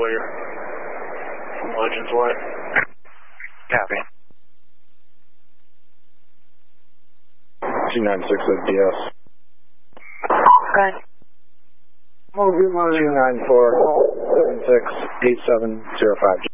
clear. Legends White. Copy. 296 at DS. Good. 294 76 8705.